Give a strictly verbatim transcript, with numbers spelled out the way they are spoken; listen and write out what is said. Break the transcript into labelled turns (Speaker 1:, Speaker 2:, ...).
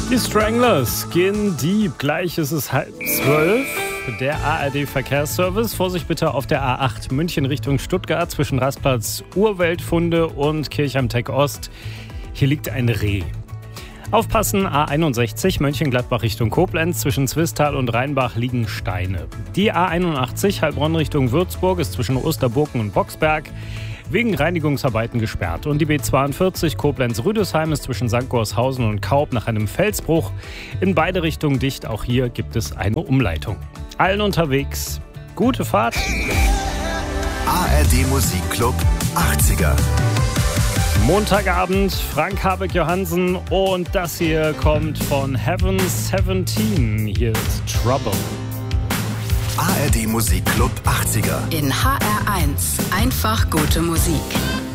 Speaker 1: Die Stranglers, Skin Deep. Gleich ist es halb zwölf. Der A R D-Verkehrsservice. Vorsicht bitte auf der A acht München Richtung Stuttgart zwischen Rastplatz Urweltfunde und Kirch am Teck Ost. Hier liegt ein Reh. Aufpassen, A einundsechzig Mönchengladbach Richtung Koblenz. Zwischen Zwistal und Rheinbach liegen Steine. Die A einundachtzig Heilbronn Richtung Würzburg ist zwischen Osterburken und Boxberg wegen Reinigungsarbeiten gesperrt. Und die B zweiundvierzig Koblenz-Rüdesheim ist zwischen Sankt Gorshausen und Kaub nach einem Felsbruch in beide Richtungen dicht. Auch hier gibt es eine Umleitung. Allen unterwegs, gute Fahrt.
Speaker 2: A R D Musikclub achtziger.
Speaker 1: Montagabend, Frank Habeck-Johansen und das hier kommt von Heaven siebzehn. Hier ist Trouble.
Speaker 2: A R D Musikclub achtziger.
Speaker 3: In H R eins. Einfach gute Musik.